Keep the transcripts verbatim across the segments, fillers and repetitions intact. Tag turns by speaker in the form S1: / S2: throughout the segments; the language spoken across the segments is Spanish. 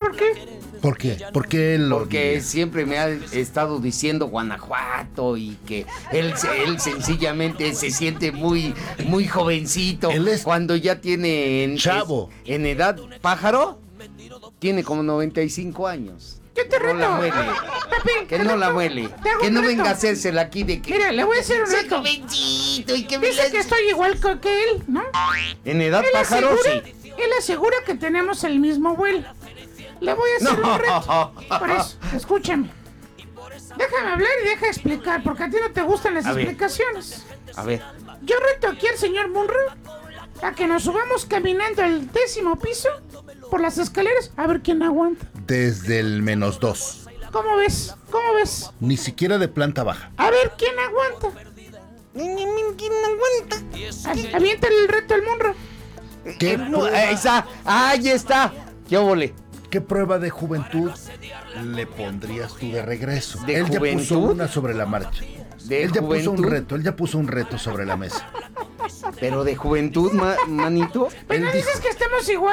S1: ¿por qué?
S2: ¿Por qué? ¿Por qué lo
S3: Porque
S2: diría?
S3: siempre me ha estado diciendo Guanajuato y que él, él sencillamente se siente muy, muy jovencito.
S2: Él es
S3: cuando ya tiene en,
S2: chavo.
S3: es- en edad pájaro, tiene como noventa y cinco años.
S1: Yo te
S3: No
S1: reto.
S3: la muele.
S1: Pepe,
S3: Que
S1: te
S3: no
S1: reto.
S3: la muele.
S1: Te hago
S3: Que
S1: un
S3: no
S1: reto.
S3: venga a hacérsela aquí de que...
S1: Mira, le voy a hacer un
S3: soy
S1: reto.
S3: jovencito y que me
S1: Dice
S3: la-
S1: que estoy igual co- que él, ¿no?
S3: En edad
S1: Él
S3: pájaro,
S1: asegura,
S3: sí.
S1: él asegura que tenemos el mismo vuelo. Le voy a hacer
S3: No.
S1: un reto. Por eso, escúchame. Déjame hablar y deja explicar, porque a ti no te gustan las
S3: A ver.
S1: explicaciones.
S3: A ver.
S1: Yo reto aquí al señor Munro a que nos subamos caminando al décimo piso por las escaleras a ver quién aguanta.
S2: Desde el menos dos.
S1: ¿Cómo ves? ¿Cómo ves?
S2: Ni siquiera de planta baja.
S1: A ver quién aguanta.
S3: ¿Quién aguanta?
S1: Así, aviéntale el reto al Munro.
S2: ¿Qué,
S3: No,
S2: prueba,
S3: ahí está. Ahí está. ¿Qué óvole?
S2: qué prueba de juventud le pondrías tú de regreso?
S3: ¿De
S2: él ya puso
S3: juventud?
S2: una sobre la marcha.
S3: ¿De
S2: él ya puso un
S3: juventud?
S2: reto, él ya puso un reto sobre la mesa.
S3: Pero de juventud, ma- manito.
S1: Pues
S2: Él
S1: no
S2: dijo-
S1: dices que estemos igual.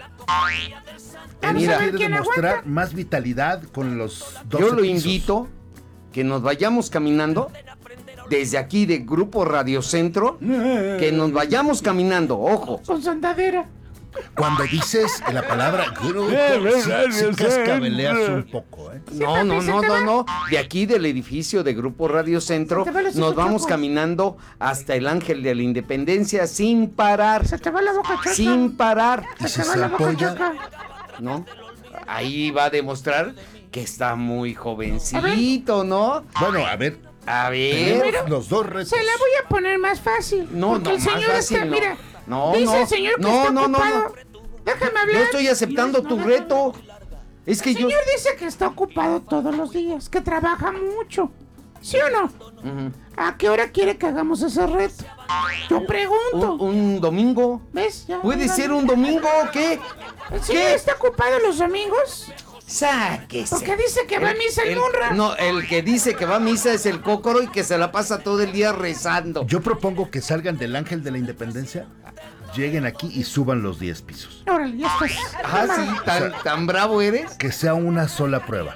S2: Él
S1: Vamos
S3: Mira.
S1: a ver
S2: quiere
S1: quién
S2: demostrar
S1: aguanta.
S2: más vitalidad con los dos.
S3: Yo lo invito que nos vayamos caminando desde aquí de Grupo Radio Centro, que nos vayamos caminando, ojo.
S1: Con sandadera.
S2: Cuando dices la palabra grupo, sí, sí cascabeleas un poco, ¿eh?
S3: No,
S1: papi,
S3: no,
S1: se
S3: no,
S1: te
S3: no,
S1: va.
S3: no. De aquí del edificio de Grupo Radio Centro,
S1: Se te va el hocico,
S3: nos vamos
S1: Choco.
S3: caminando hasta el Ángel de la Independencia sin parar,
S1: Se te va la boca choca.
S3: sin parar,
S2: Y
S1: Se
S2: si
S1: te va
S2: se
S1: la boca
S2: apoya,
S1: choca.
S3: ¿no? Ahí va a demostrar que está muy jovencito, ¿no?
S2: bueno, a ver,
S3: A ver.
S2: tenemos los dos retos.
S1: Se la voy a poner más fácil.
S3: No,
S1: porque
S3: no,
S1: el
S3: más
S1: señor
S3: fácil,
S1: está,
S3: no.
S1: mira.
S3: No,
S1: dice
S3: no.
S1: el señor que
S3: No,
S1: está
S3: no, no,
S1: ocupado. Déjame hablar.
S3: Yo estoy aceptando tu reto. Es que
S1: El
S3: yo...
S1: señor dice que está ocupado todos los días, que trabaja mucho. ¿Sí o no?
S3: Ujú.
S1: ¿A qué hora quiere que hagamos ese reto? Yo pregunto.
S3: un, un domingo.
S1: ¿Ves? Ya,
S3: ¿Puede
S1: mira,
S3: ser un domingo o qué?
S1: ¿El señor
S3: ¿Qué?
S1: está ocupado los domingos?
S3: Sáquese.
S1: Porque dice que va a misa el
S3: el-
S1: Munra.
S3: No, el que dice que va a misa es el cócoro y que se la pasa todo el día rezando.
S2: Yo propongo que salgan del Ángel de la Independencia, lleguen aquí y suban los diez pisos.
S1: Órale, ya estás.
S3: Ah, sí, tan, tan bravo eres.
S2: Que sea una sola prueba.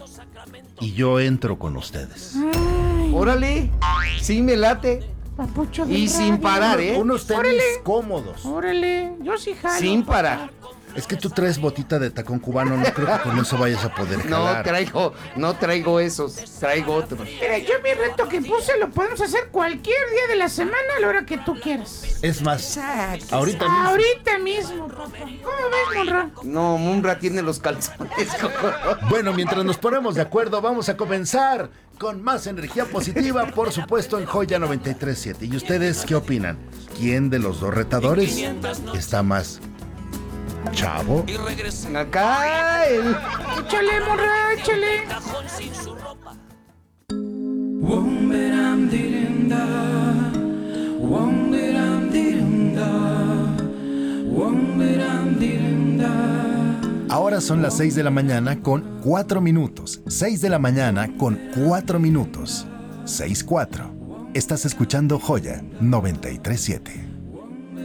S2: Y yo entro con ustedes.
S1: Ay,
S3: Órale, sí me late.
S1: papucho de
S3: Y sin
S1: radio.
S3: parar, ¿eh?
S2: Unos tenis
S1: Órale.
S2: cómodos.
S1: Órale, yo sí jalo.
S3: Sin
S1: papá.
S3: parar.
S2: Es que tú traes botita de tacón cubano, no creo que con eso vayas a poder
S3: No
S2: jalar.
S3: traigo, no traigo esos, traigo otros.
S1: Mira, yo mi reto que puse lo podemos hacer cualquier día de la semana a la hora que tú quieras.
S2: Es más,
S3: Sáquese.
S2: ahorita mismo.
S1: Ahorita mismo, papá. ¿Cómo ves, Monra?
S3: No, Munra tiene los calzones, cócoro.
S2: Bueno, mientras nos ponemos de acuerdo, vamos a comenzar con más energía positiva, por supuesto, en Joya noventa y tres punto siete. ¿Y ustedes qué opinan? ¿Quién de los dos retadores está más chavo?
S3: Acá el...
S1: Échale, Monra, échale.
S2: Ahora son las seis de la mañana con cuatro minutos. seis de la mañana con cuatro minutos. seis cuatro. Estás escuchando Joya noventa y tres punto siete.